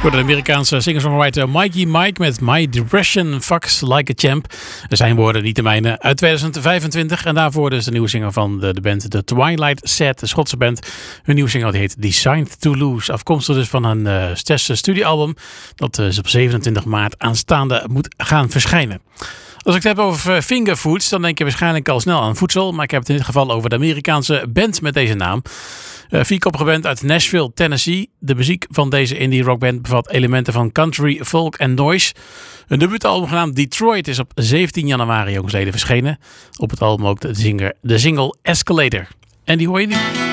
Door de Amerikaanse singer-songwriter Mikey Mike met My Depression Fucks Like a Champ. Zijn woorden, niet de mijne, uit 2025. En daarvoor dus de nieuwe single van de band The Twilight Set, de Schotse band. Hun nieuwe single die heet Designed to Lose. Afkomstig dus van een zesde studioalbum dat op 27 maart aanstaande moet gaan verschijnen. Als ik het heb over fingerfoods, dan denk je waarschijnlijk al snel aan voedsel. Maar ik heb het in dit geval over de Amerikaanse band met deze naam. Vierkoppige band uit Nashville, Tennessee. De muziek van deze indie rockband bevat elementen van country, folk en noise. Hun debuutalbum genaamd Detroit is op 17 januari jongsleden verschenen. Op het album ook de single Escalator. En die hoor je nu.